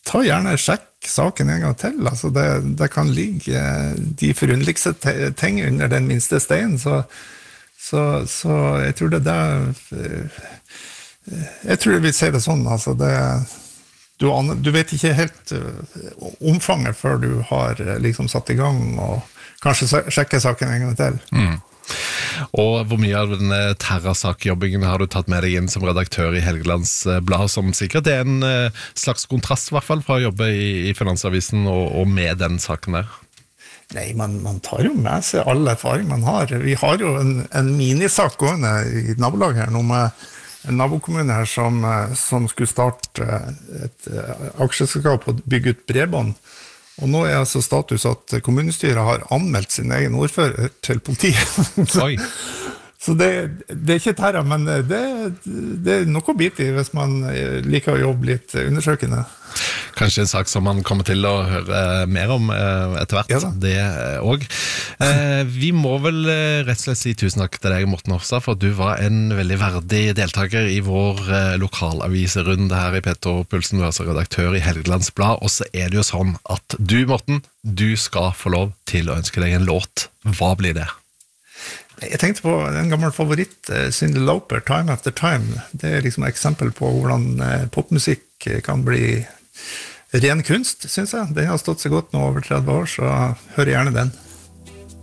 ta gjerne sjekk saken en gang til. Altså det kan ligge de forunderligste ting under den minste steinen, så jeg tror jeg tror vi ser det sånn, altså du vet ikke helt omfanget før du har liksom satt i gang og kanskje sjekke saken en gang til. Og hvor mye av denne Terrasak-jobbingen har du tatt med deg inn som redaktør i Helgelands Blad, som sikkert en slags kontrast i hvert fall fra å jobbe i Finansavisen og med den saken der? Nei, man tar jo med seg all erfaring man har. Vi har jo en minisak gående i nabolaget her, nå med en nabokommune her som skulle starte et aksjeselskap og bygge ut bredbånd. Og nå altså status at kommunestyret har anmeldt sin egen ordfører til politiet. Oi. Så det ikke terra, men det noe å bite i hvis man liker å jobbe litt undersøkende. Kanskje en sak som man kommer til å høre mer om etter hvert, ja, det også. Vi må vel rett og slett si tusen takk til deg, Morten Hofstad, for at du var en veldig verdig deltaker i vår lokalaviserunde her i P2-pulsen. Du er altså redaktør i Helgelands Blad, og så det jo sånn at du, Morten, du skal få lov til å ønske deg en låt. Hva blir det? Jeg tenkte på en gammel favoritt, Cyndi Lauper, Time After Time. Det liksom et eksempel på hvordan popmusikk kan bli ren kunst, synes jeg. Den har stått så godt nå over 30 år, så hør gjerne den.